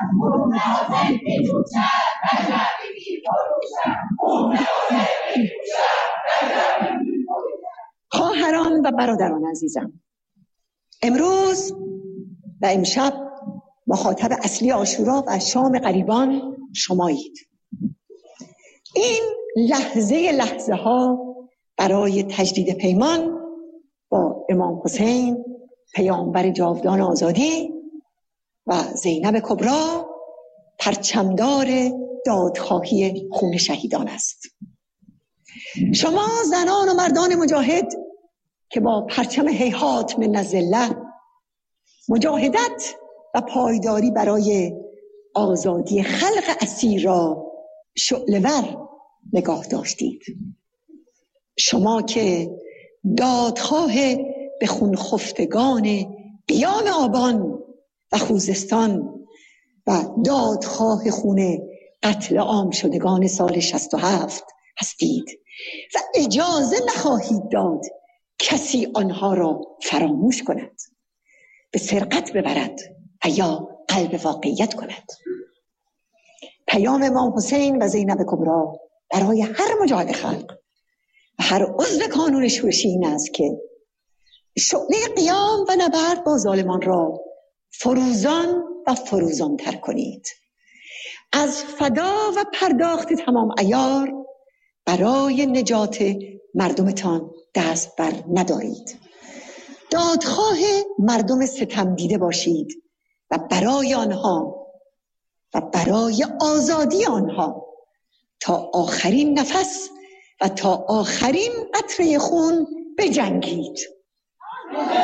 خواهران و برادران عزیزم، امروز و امشب مخاطب اصلی عاشورا و شام غریبان شمایید. این لحظه ها برای تجدید پیمان با امام حسین پیامبر جاودان آزادی و زینب کبری پرچمدار دادخواهی خون شهیدان است. شما زنان و مردان مجاهد که با پرچم هیهات من الذله مجاهدت و پایداری برای آزادی خلق اسیر را شعله‌ور نگاه داشتید، شما که دادخواه به خون خفتگان قیام آبان و خوزستان و دادخواه خون قتل عام شدگان سال 67 هستید و اجازه نخواهید داد کسی آنها را فراموش کند، به سرقت ببرد و یا قلب واقعیت کند. پیام امام حسین و زینب کبری برای هر مجاهد خلق و هر عضو کانون شورشی این است که شعله قیام و نبرد با ظالمان را فروزان و فروزان تر کنید. از فدا و پرداخت تمام عیار برای نجات مردمتان دست بر ندارید. دادخواه مردم ستم دیده باشید و برای آنها و برای آزادی آنها تا آخرین نفس و تا آخرین قطره خون بجنگید.